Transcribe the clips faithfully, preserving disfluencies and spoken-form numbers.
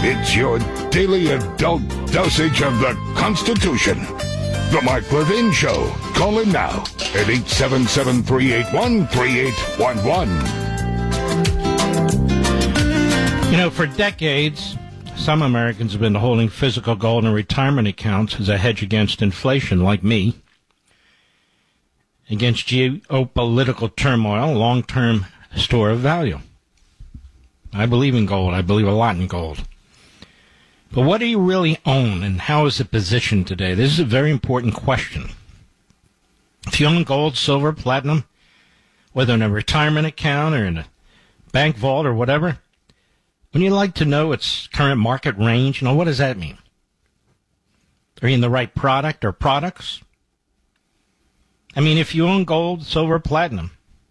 It's your daily adult dosage of the Constitution. The Mark Levin Show. Call him now at eight seven seven, three eight one, three eight one one. You know, for decades, some Americans have been holding physical gold in retirement accounts as a hedge against inflation, like me, against geopolitical turmoil, a long-term store of value. I believe in gold. I believe a lot in gold. But what do you really own, and how is it positioned today? This is a very important question. If you own gold, silver, platinum, whether in a retirement account or in a bank vault or whatever, wouldn't you like to know its current market range? You know, what does that mean? Are you in the right product or products? I mean, if you own gold, silver, platinum,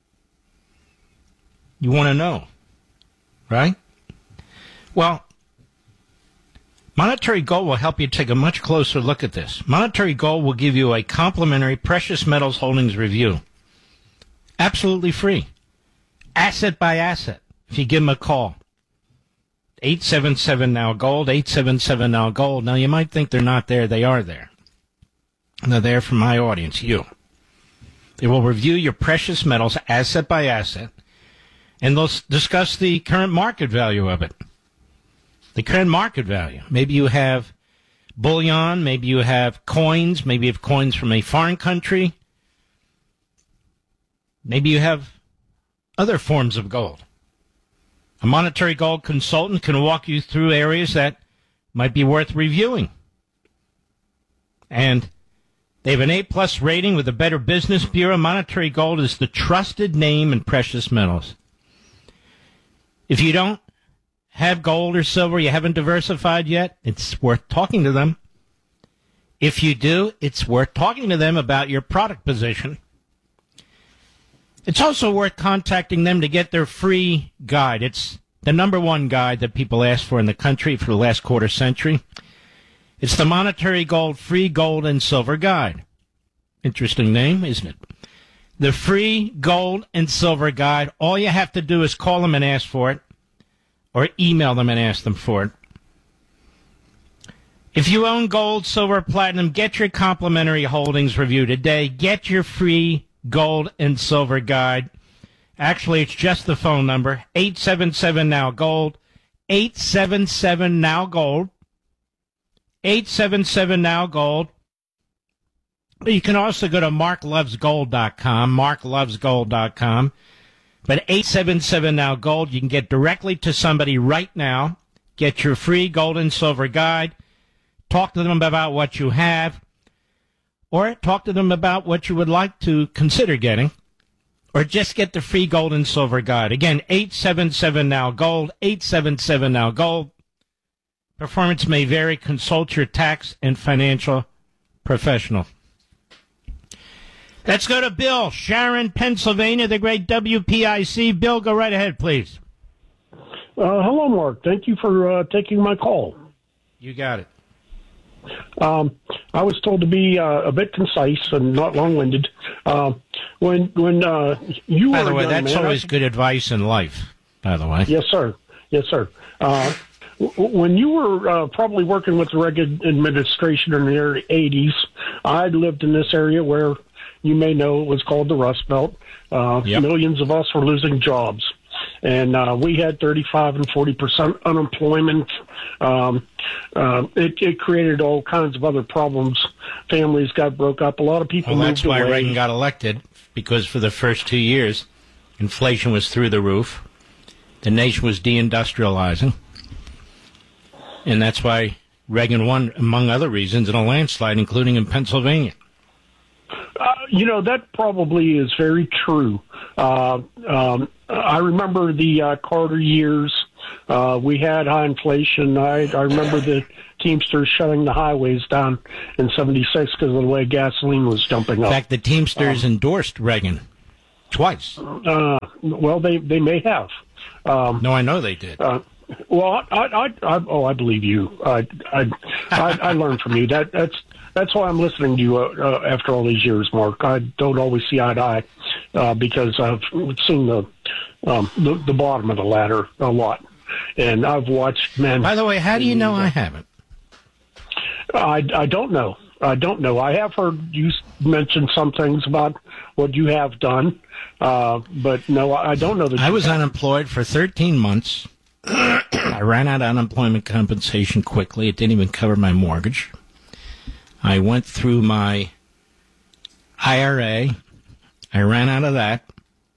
you want to know, right? Well, Monetary Gold will help you take a much closer look at this. Monetary Gold will give you a complimentary precious metals holdings review. Absolutely free. Asset by asset. If you give them a call. eight seven seven now gold, eight seven seven now gold. Now, you might think they're not there. They are there. They're there for my audience, you. They will review your precious metals asset by asset, and they'll discuss the current market value of it. The current market value. Maybe you have bullion, maybe you have coins, maybe you have coins from a foreign country. Maybe you have other forms of gold. A Monetary Gold consultant can walk you through areas that might be worth reviewing. And they have an A-plus rating with the Better Business Bureau. Monetary Gold is the trusted name in precious metals. If you don't have gold or silver, you haven't diversified yet, it's worth talking to them. If you do, it's worth talking to them about your product position. It's also worth contacting them to get their free guide. It's the number one guide that people ask for in the country for the last quarter century. It's the Monetary Gold Free Gold and Silver Guide. Interesting name, isn't it? The Free Gold and Silver Guide. All you have to do is call them and ask for it, or email them and ask them for it. If you own gold, silver, platinum, get your complimentary holdings review today. Get your free gold and silver guide. Actually, it's just the phone number, eight seven seven now gold, eight seven seven now gold, eight seven seven now gold. You can also go to mark loves gold dot com, mark loves gold dot com. But eight seven seven now gold, you can get directly to somebody right now, get your free gold and silver guide, talk to them about what you have, or talk to them about what you would like to consider getting, or just get the free gold and silver guide. Again, eight seven seven now gold, eight seven seven now gold. Performance may vary. Consult your tax and financial professional. Let's go to Bill, Sharon, Pennsylvania, the great W P I C. Bill, go right ahead, please. Uh, hello, Mark. Thank you for uh, taking my call. You got it. Um, I was told to be uh, a bit concise and not long-winded. Uh, when when uh, you by were the way, a young that's man, always I... good advice in life, by the way. Yes, sir. Yes, sir. Uh, w- when you were uh, probably working with the Reagan administration in the early eighties, I lived in this area where you may know it was called the Rust Belt. Uh, yep. Millions of us were losing jobs. And uh, we had thirty-five and forty percent unemployment. Um, uh, it, it created all kinds of other problems. Families got broke up. A lot of people well, moved that's why away. Reagan got elected, because for the first two years, inflation was through the roof. The nation was deindustrializing. And that's why Reagan won, among other reasons, in a landslide, including in Pennsylvania. Uh, you know, that probably is very true. Uh, um, I remember the uh, Carter years. Uh, we had high inflation. I, I remember the Teamsters shutting the highways down in seventy-six because of the way gasoline was jumping up. In fact, the Teamsters um, endorsed Reagan twice. Uh, well, they, they may have. Um, no, I know they did. Uh, well, I, I, I, oh, I believe you. I, I, I, I learned from you. That, that's that's why I'm listening to you uh, uh, after all these years, Mark. I don't always see eye to eye uh, because I've seen the, um, the the bottom of the ladder a lot. and I've watched men. By the way, how do you know I haven't? I, I don't know. I don't know. I have heard you mention some things about what you have done, uh, but no, I don't know that. I you was have. unemployed for thirteen months. I ran out of unemployment compensation quickly. It didn't even cover my mortgage. I went through my I R A. I ran out of that.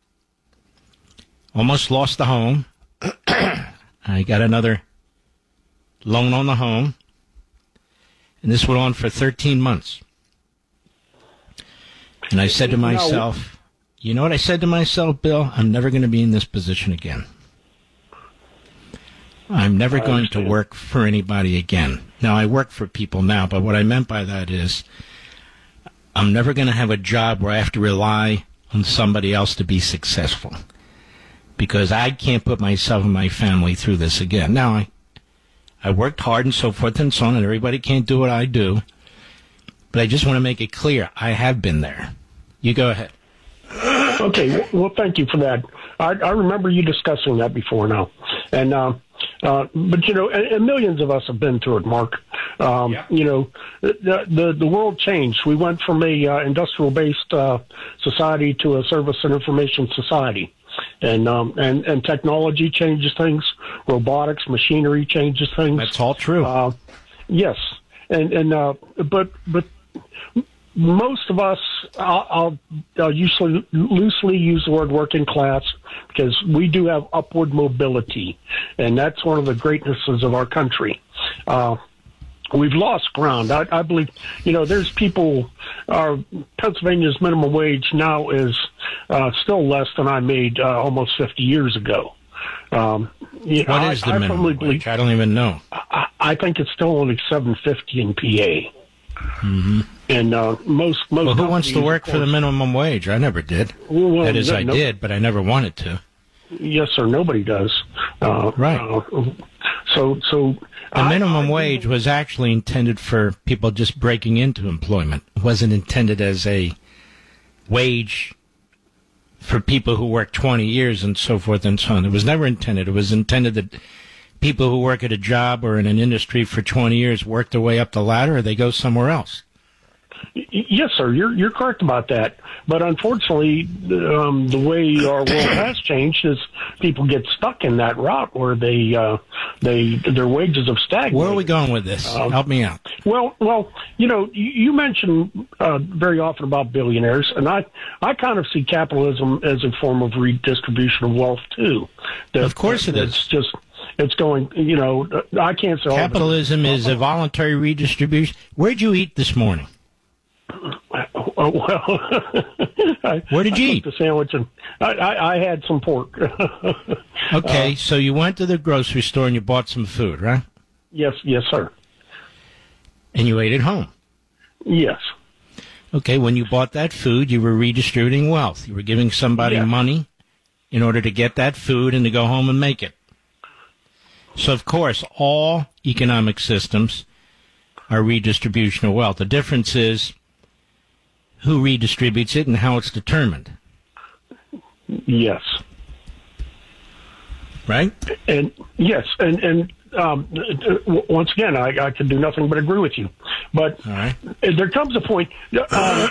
Almost lost the home. I got another loan on the home. And this went on for thirteen months. And I said to myself, you know what I said to myself, Bill? I'm never going to be in this position again. I'm never going to work for anybody again. Now, I work for people now, but what I meant by that is I'm never going to have a job where I have to rely on somebody else to be successful, because I can't put myself and my family through this again. Now, I, I worked hard and so forth and so on, and everybody can't do what I do, but I just want to make it clear, I have been there. You go ahead. Okay, well, thank you for that. I, I remember you discussing that before now. And, uh, uh, but, you know, and, and millions of us have been through it, Mark. Um, yeah. You know, the, the the world changed. We went from a uh, industrial-based uh, society to a service and information society. And, um, and and technology changes things. Robotics, machinery changes things. That's all true. Uh, yes. And, and uh, but but most of us, I'll, I'll, I'll usually loosely use the word working class, because we do have upward mobility, and that's one of the greatnesses of our country. Uh, we've lost ground. I, I believe, you know, there's people, uh, Pennsylvania's minimum wage now is uh, still less than I made uh, almost fifty years ago. Um, you know, what is I, the I minimum wage? believe, I don't even know. I, I think it's still only seven fifty in P A. Mm-hmm. And uh, most most. Well, who wants to work for the minimum wage? I never did. Well, that is, no, I no, did, but I never wanted to. Yes, sir. Nobody does. Uh, right. Uh, so, so the I, minimum I, wage was actually intended for people just breaking into employment. It wasn't intended as a wage for people who work twenty years and so forth and so on. It was never intended. It was intended that people who work at a job or in an industry for twenty years work their way up the ladder, or they go somewhere else. Yes, sir. You're you're correct about that. But unfortunately, um, the way our world has changed is people get stuck in that route where they uh, they their wages have stagnated. Where are we going with this? Um, Help me out. Well, well, you know, you, you mention uh, very often about billionaires, and I I kind of see capitalism as a form of redistribution of wealth too. That, of course, it it's is. Just it's going. You know, I can't say capitalism all is a voluntary redistribution. Where'd you eat this morning? Oh, well, I, where did you I eat? The sandwich, and I, I, I had some pork. Okay, uh, so you went to the grocery store and you bought some food, right? Yes, yes, sir. And you ate at home? Yes. Okay, when you bought that food, you were redistributing wealth. You were giving somebody yes. money in order to get that food and to go home and make it. So, of course, all economic systems are redistribution of wealth. The difference is who redistributes it and how it's determined. Yes. Right? And yes, and and um, once again, I, I can do nothing but agree with you. But all right. There comes a point uh,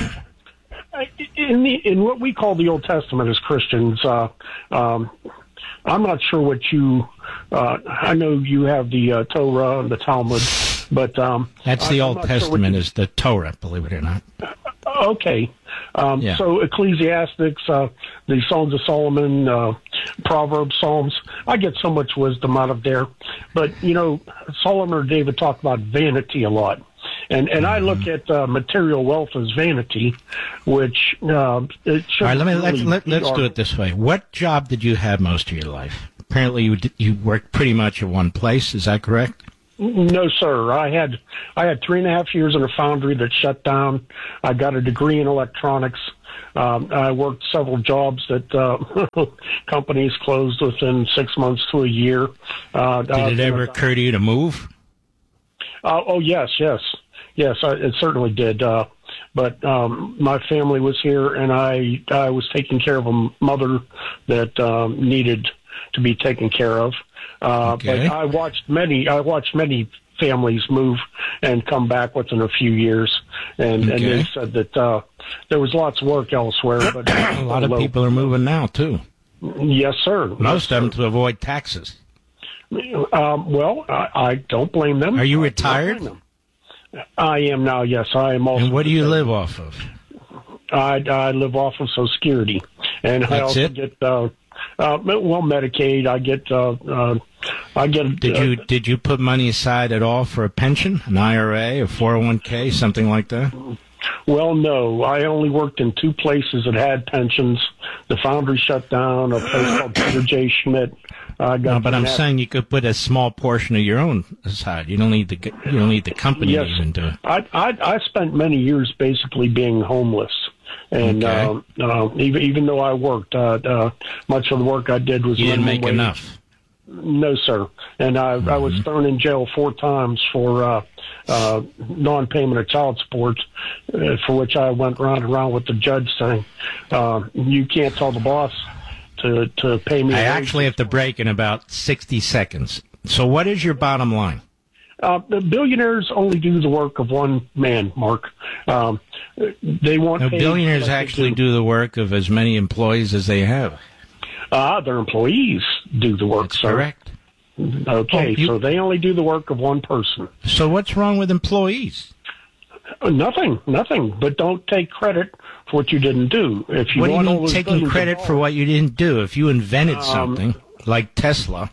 in the in what we call the Old Testament as Christians. Uh, um, I'm not sure what you. Uh, I know you have the uh, Torah and the Talmud, but um, that's the I'm Old Testament sure you, is the Torah, believe it or not. Okay. Um, yeah. So Ecclesiastics, uh, the Songs of Solomon, uh, Proverbs, Psalms, I get so much wisdom out of there. But, you know, Solomon or David talk about vanity a lot. And and mm-hmm. I look at uh, material wealth as vanity, which uh, it should. All right, let me really let, let, let's our, do it this way. What job did you have most of your life? Apparently, you you worked pretty much at one place. Is that correct? No, sir. I had I had three and a half years in a foundry that shut down. I got a degree in electronics. Um, I worked several jobs that uh, companies closed within six months to a year. Uh, Did it ever occur to you to move? Uh, oh, yes, yes. Yes, I, it certainly did. Uh, but um, my family was here, and I I was taking care of a mother that um, needed to be taken care of. Uh, Okay. But I watched many. I watched many families move and come back within a few years, and, and Okay. they said that uh, there was lots of work elsewhere. But A lot of people are moving now, too. Yes, sir. Most of them to avoid taxes. Um, well, I, I don't blame them. Are you I don't retired? blame them. I am now. Yes, I am also. And what do you live off of? I, I live off of Social Security, and I That's also it? get uh, uh, well Medicaid. I get uh, uh, I get. Did uh, you did you put money aside at all for a pension, an I R A, a four oh one k, something like that? Well, no. I only worked in two places that had pensions. The foundry shut down. A place called Peter J. Schmidt. I got No, but I'm that- saying you could put a small portion of your own aside. You don't need the you don't need the company Yes. to even do it. I, I I spent many years basically being homeless, and Okay. um, uh, even even though I worked, uh, uh, much of the work I did was You didn't minimum make wage. enough. No, sir. And I, I was thrown in jail four times for uh, uh, non-payment of child support, uh, for which I went round and round with the judge saying, uh, "You can't tell the boss to to pay me." I a wage." actually have to break in about sixty seconds. So what is your bottom line? Uh, the billionaires only do the work of one man, Mark. Um, they want Now, paid billionaires like they actually do the work of as many employees as they have. Uh, their employees do the work, That's sir. correct. Okay, Oh, you- so they only do the work of one person. So what's wrong with employees? Uh, Nothing, nothing. But don't take credit for what you didn't do. If you What do you want all mean those taking billions of credit for dollars- what you didn't do? If you invented Um, something like Tesla,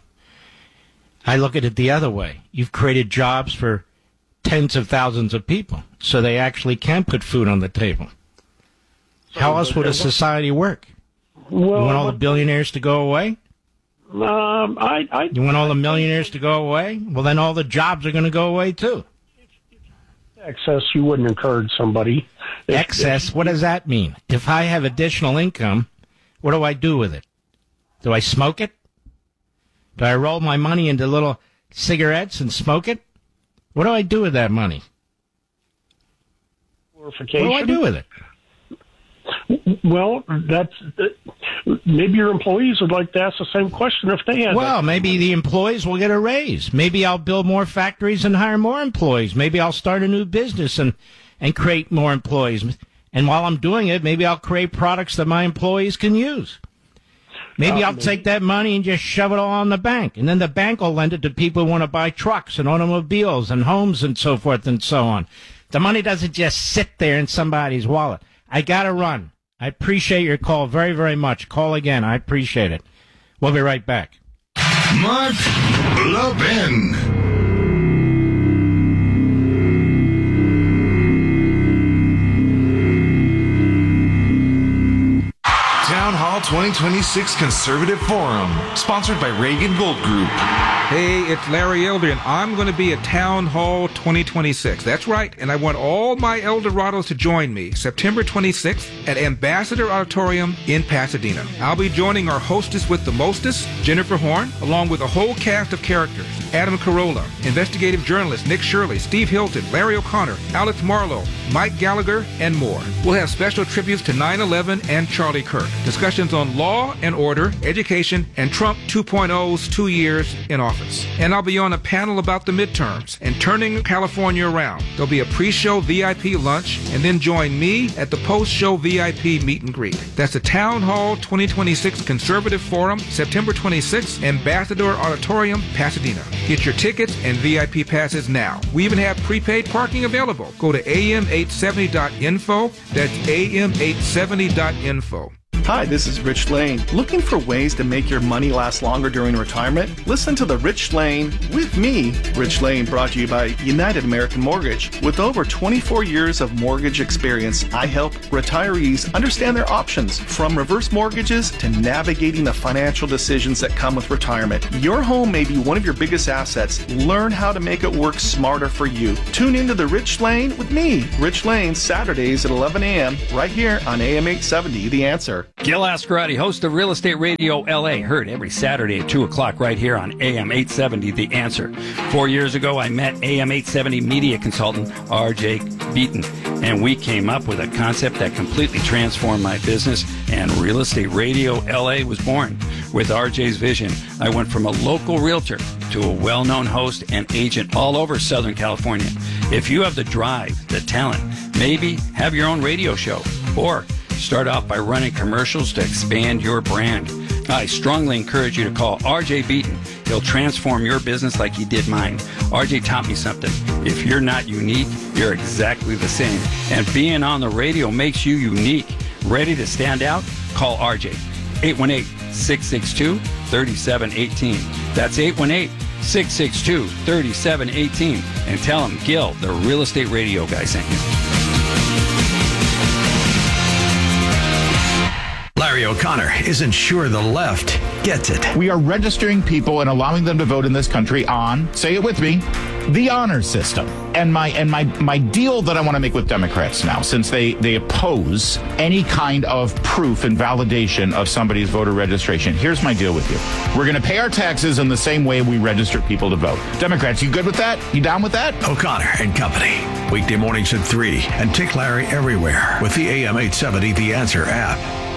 I look at it the other way. You've created jobs for tens of thousands of people, so they actually can put food on the table. How else would a society work? Well, You want all the billionaires to go away? um, I, I, You want all the millionaires to go away? Well, then all the jobs are going to go away too. excess. You wouldn't encourage somebody. If- Excess, what does that mean? If I have additional income, what do I do with it? Do I smoke it? Do I roll my money into little cigarettes and smoke it? What do I do with that money? What glorification. do I do with it? Well, that's that, maybe your employees would like to ask the same question if they had. Well, that. maybe the employees will get a raise. Maybe I'll build more factories and hire more employees. Maybe I'll start a new business and, and create more employees. And while I'm doing it, maybe I'll create products that my employees can use. Maybe Uh, I'll take that money and just shove it all in the bank. And then the bank will lend it to people who want to buy trucks and automobiles and homes and so forth and so on. The money doesn't just sit there in somebody's wallet. I got to run. I appreciate your call very, very much. Call again. I appreciate it. We'll be right back. Mark Levin. Town Hall twenty twenty-six Conservative Forum, sponsored by Reagan Gold Group. Hey, it's Larry Elder, and I'm going to be at Town Hall twenty twenty-six. That's right, and I want all my Eldorados to join me September twenty-sixth at Ambassador Auditorium in Pasadena. I'll be joining our hostess with the mostest, Jennifer Horn, along with a whole cast of characters. Adam Carolla, investigative journalist Nick Shirley, Steve Hilton, Larry O'Connor, Alex Marlowe, Mike Gallagher, and more. We'll have special tributes to nine eleven and Charlie Kirk, discussions on law and order, education, and Trump two point oh's two years in office. And I'll be on a panel about the midterms and turning California around. There'll be a pre-show V I P lunch, and then join me at the post-show V I P meet and greet. That's the Town Hall twenty twenty-six Conservative Forum, September twenty-sixth, Ambassador Auditorium, Pasadena. Get your tickets and V I P passes now. We even have prepaid parking available. Go to A M eight seventy dot info. That's A M eight seventy dot info. Hi, this is Rich Lane. Looking for ways to make your money last longer during retirement? Listen to The Rich Lane with me, Rich Lane, brought to you by United American Mortgage. With over twenty-four years of mortgage experience, I help retirees understand their options, from reverse mortgages to navigating the financial decisions that come with retirement. Your home may be one of your biggest assets. Learn how to make it work smarter for you. Tune into The Rich Lane with me, Rich Lane, Saturdays at eleven a.m. right here on A M eight seventy, The Answer. Gil Ascarati, host of Real Estate Radio L A, heard every Saturday at two o'clock right here on A M eight seventy, The Answer. Four years ago, I met A M eight seventy media consultant R J Beaton, and we came up with a concept that completely transformed my business, and Real Estate Radio L A was born. With R J's vision, I went from a local realtor to a well-known host and agent all over Southern California. If you have the drive, the talent, maybe have your own radio show or start off by running commercials to expand your brand, I strongly encourage you to call R J Beaton. He'll transform your business like he did mine. R J taught me something. If you're not unique, you're exactly the same. And being on the radio makes you unique. Ready to stand out? Call R J. eight one eight, six six two, three seven one eight. That's eight one eight, six six two, three seven one eight. And tell him Gil, the real estate radio guy, sent you. Larry O'Connor isn't sure the left gets it. We are registering people and allowing them to vote in this country on, say it with me, the honor system. And my and my my deal that I want to make with Democrats now, since they, they oppose any kind of proof and validation of somebody's voter registration, here's my deal with you. We're going to pay our taxes in the same way we register people to vote. Democrats, you good with that? You down with that? O'Connor and Company. Weekday mornings at three and Tick Larry everywhere with the A M eight seventy The Answer app.